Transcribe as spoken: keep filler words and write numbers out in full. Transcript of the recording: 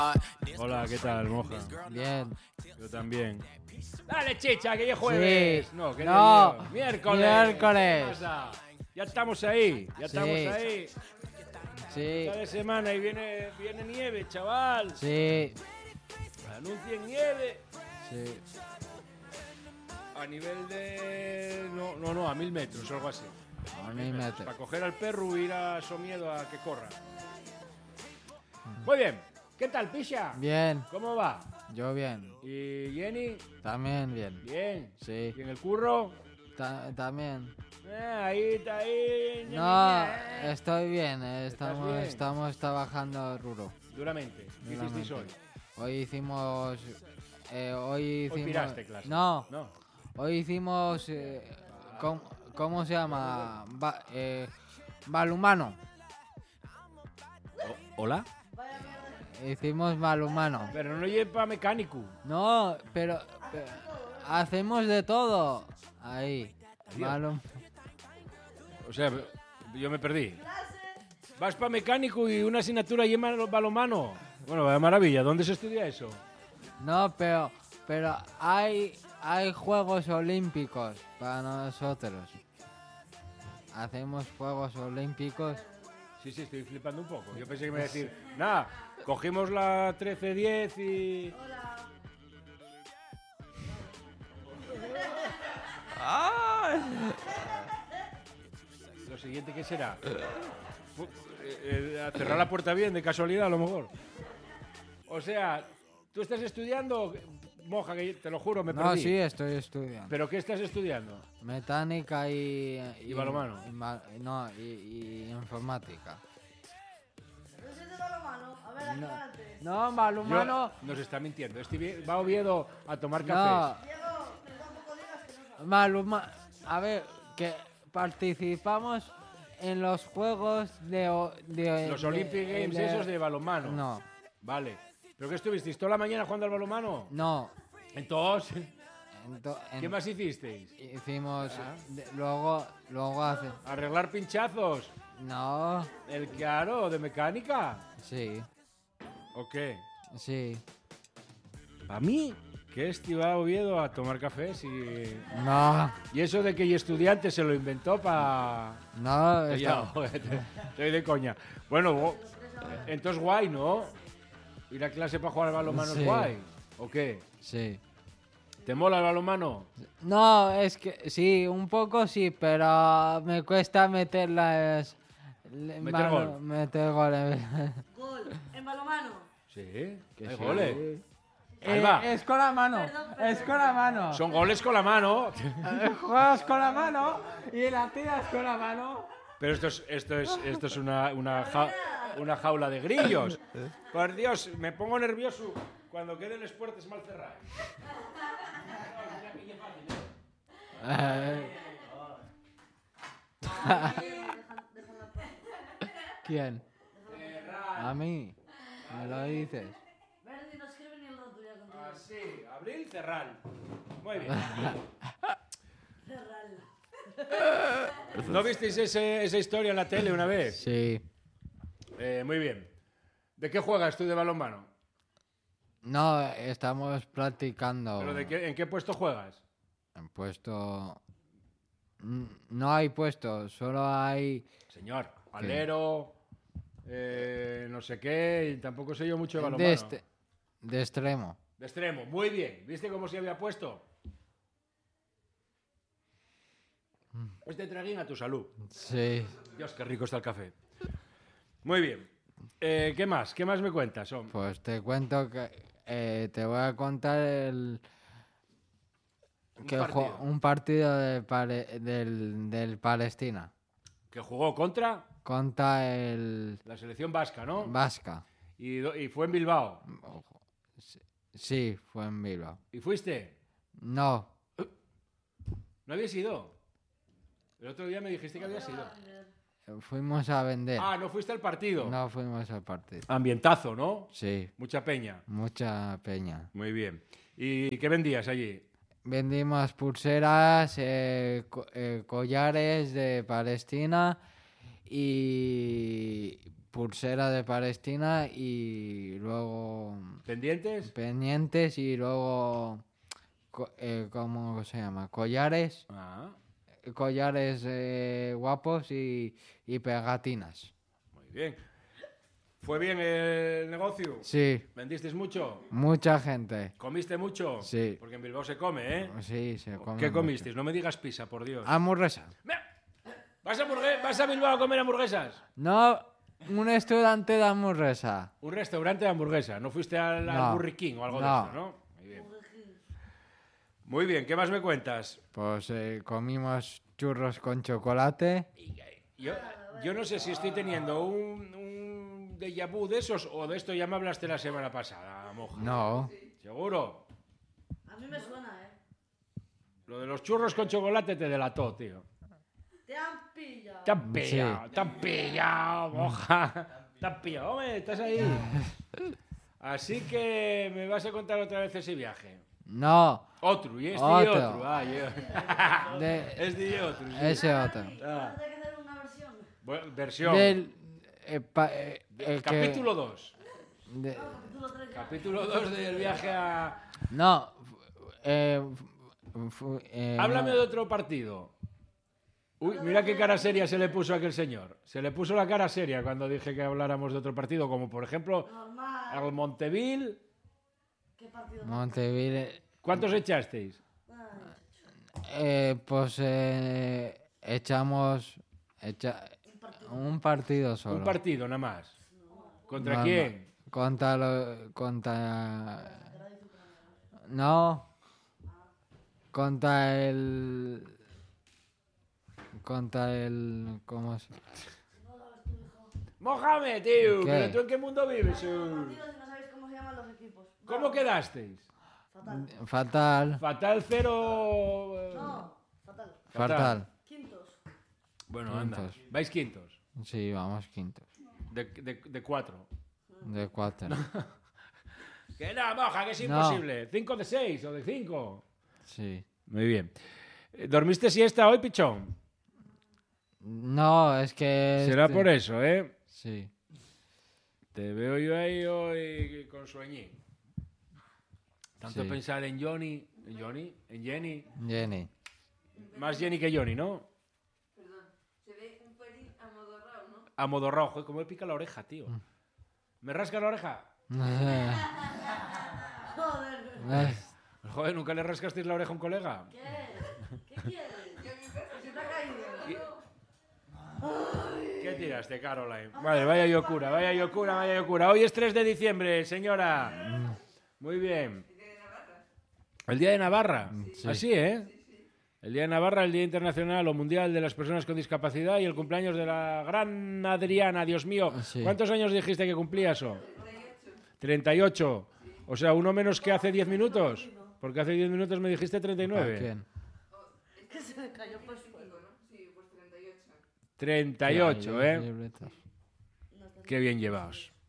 Hola, ¿qué tal, moja? Bien. Yo también. Dale, chicha, que ya jueves. Sí. No, que No. día. Miércoles. Miércoles. ¿Qué pasa? Ya estamos ahí, ya Sí. estamos ahí. Sí. Cada semana y viene, viene nieve, chaval. Sí. Anuncien nieve. Sí. A nivel de... No, no, no, a mil metros o algo así. A mí me te- Para coger al perro y ir a Somiedo a que corra. Muy bien. ¿Qué tal, Pisha? Bien. ¿Cómo va? Yo bien. ¿Y Jenny? También bien. Bien. Sí. ¿Y en el curro? Ta- también. Eh, ahí, está ahí. No, eh. estoy bien. eh, Estamos, bien? estamos trabajando duro. Duramente. ¿Qué hicisteis hoy? Hoy hicimos. eh, hoy hicimos. Hoy piraste clase. No. No. Hoy hicimos. eh, ¿cómo, cómo se llama? Ba- eh, balumano. ¿Hola? Hicimos balumano. Pero no lleva mecánico. No, pero, pero hacemos de todo. Ahí. Adiós. Balum- O sea, yo me perdí. Vas para mecánico y una asignatura lleva balonmano. Bueno, vaya maravilla. ¿Dónde se estudia eso? No, pero, pero hay, hay Juegos Olímpicos para nosotros. Hacemos Juegos Olímpicos. Sí, sí, estoy flipando un poco. Yo pensé que me iba a decir, nada, cogimos la trece diez y... Lo siguiente, ¿qué será? Fu- eh, eh, a cerrar la puerta bien, de casualidad, a lo mejor. O sea, ¿tú estás estudiando? Moja, que te lo juro, me No, perdí. sí, estoy estudiando. ¿Pero qué estás estudiando? Mecánica y... ¿Y balonmano? y ma- no, y, y informática. ¿No es de balonmano? A ver, No, aclárate. no Yo- balonmano... nos está mintiendo. Este vie- va a Oviedo a tomar No, cafés. Diego, tú tampoco digas que no sabes. balonmano... A ver, que participamos en los Juegos de... o- de Los de- Olympic Games de- esos de balonmano. No, Vale. ¿Pero qué estuvisteis toda la mañana jugando al balonmano? no. Entonces, Ento- en- ¿qué más hicisteis? Hicimos... Ah. de- luego, luego hace... ¿Arreglar pinchazos? No, ¿El claro de mecánica? sí, ¿O qué? sí. ¿Para mí? Que este iba a Oviedo a tomar cafés y... No, Y eso de que el estudiante se lo inventó para... no, Ya, está- estoy de coña. Bueno, bo- entonces guay, ¿no? Ir a clase para jugar al balonmano Sí. es guay. ¿O qué? sí. ¿Te mola el balonmano? No, es que sí, un poco sí, pero me cuesta meter las... le- Meter gol. Meter goles. Gol. En balonmano. Sí, Que hay sí. goles. Ahí Eh, va. es con la mano, Perdón, perdón, es con la mano. Son goles con la mano. Eh, Juegas con la mano y la tiras con la mano. Pero esto es, esto es, esto es una, una, ja- una jaula de grillos. Por Dios, me pongo nervioso cuando queden las puertas mal cerradas. Eh, ¿Quién? A mí. ¿Me lo dices? Verdi no escribe ni el rato ya contigo. Así, abril, cerral. Muy bien. Cerrarla. ¿No visteis ese- esa historia en la tele una vez? Sí. Eh, muy bien. ¿De qué juegas tú de balonmano? No, estamos practicando. ¿Pero de qué, en qué puesto juegas? En puesto... Mm, No hay puesto, solo hay... Señor, alero, eh, no sé qué, y tampoco sé yo mucho de balonmano. De, este, de extremo. De extremo, muy bien. ¿Viste cómo se había puesto? Este traguín a tu salud. Sí. Dios, qué rico está el café. Muy bien. Eh, ¿Qué más? ¿Qué más me cuentas, hombre? Pues te cuento que... eh, te voy a contar el... Un que partido. jo- un partido de Pale- del, del Palestina Que jugó contra contra el la selección vasca, ¿no? Vasca. Y, do- y fue en Bilbao. Ojo. Sí, sí, fue en Bilbao. ¿Y fuiste? No, ¿No habías ido? El otro día me dijiste que habías ido. fuimos a vender. Ah, no fuiste al partido. No fuimos al partido. Ambientazo, ¿no? Sí, Mucha peña. mucha peña. Muy bien. ¿Y qué vendías allí? Vendimos pulseras, eh, co- eh, collares de Palestina y pulsera de Palestina y luego ¿Pendientes? pendientes y luego, co- eh, ¿cómo se llama? Collares, Ah, collares eh, guapos y, y pegatinas. muy bien. ¿Fue bien el negocio? Sí, ¿Vendisteis mucho? mucha gente. ¿Comiste mucho? Sí. Porque en Bilbao se come, ¿eh? Sí, se come ¿Qué mucho. comisteis? No me digas pizza, por Dios. Hamburguesa. Mira, ¿Vas a, hamburgue- ¿Vas a Bilbao a comer hamburguesas? No, un estudiante de hamburguesa. Un restaurante de hamburguesa. ¿No fuiste al, al No. Burger King o algo No. de eso, no? Muy bien. Muy bien, ¿qué más me cuentas? Pues eh, comimos churros con chocolate. Yo, yo no sé si estoy teniendo un, un déjà vu de esos o de esto ya me hablaste la semana pasada, moja. No, ¿Seguro? A mí me suena, ¿eh? Lo de los churros con chocolate te delató, tío. Te han pillado. Te han pillado, te han pillado, moja. Te han pillado, hombre, estás ahí. Así que me vas a contar otra vez ese viaje. no, Otro, y este y Otro. otro. Ah, yo. de, Este y otro. sí. ese otro. Ah. Ahora hay que hacer una versión. Bueno, versión. Del eh, pa- eh, eh, que- Capítulo dos. de- Capítulo tres ya. Capítulo dos del viaje a... no, eh, fu- fu- eh, Háblame no. de otro partido. Uy, mira qué cara seria se le puso a aquel señor. Se le puso la cara seria cuando dije que habláramos de otro partido, como por ejemplo Normal. al Monteville. ¿Qué partido? Montevideo. ¿Cuántos echasteis? Ay, Eh, pues eh, echamos echa- un partido solo. Un partido nada más. ¿Contra No, quién? no. Contra lo, contra no contra el contra el ¿cómo se? Mohamed, tío. ¿Qué? ¿Pero tú en qué mundo vives? uh? partidos y no sabéis cómo se llaman los equipos. ¿Cómo quedasteis? Fatal. Fatal, Fatal cero... eh, No, fatal. fatal. Quintos. Bueno, anda. Quintos. Vais quintos. Sí, vamos quintos. De, de, de cuatro. De cuatro. Que no, moja, que es No. imposible. Cinco de seis o de cinco. Sí. Muy bien. Eh, ¿Dormiste siesta hoy, pichón? No, es que Será este- por eso, ¿eh? Sí. Te veo yo ahí hoy con sueñín. Tanto Sí. pensar en Johnny, en Johnny, en Jenny. Jenny. Más Jenny que Johnny, ¿no? Perdón, se ve un pelín amodorrado, ¿no? A modo rojo, como me pica la oreja, tío. ¿Me rasca la oreja? Joder. Eh, Joder, ¿nunca le rascasteis la oreja a un colega? ¿Qué? ¿Qué quieres? ¿Se te ha caído? ¿Qué tiraste, Caroline? Vale, vaya locura, vaya locura, vaya locura. Hoy es tres de diciembre, señora. Muy bien. ¿El Día de Navarra? Sí. Así, ¿eh? El Día de Navarra, el Día Internacional o Mundial de las Personas con Discapacidad y el cumpleaños de la gran Adriana, Dios mío. Sí. ¿Cuántos años dijiste que cumplía eso? treinta y ocho. O sea, uno menos que hace diez minutos. Porque hace diez minutos me dijiste treinta y ¿para nueve. quién? Que se me cayó por suelo. ¿no? Sí, pues treinta y ocho. treinta y ocho, Ay, ¿eh? libretas. Qué bien llevaos.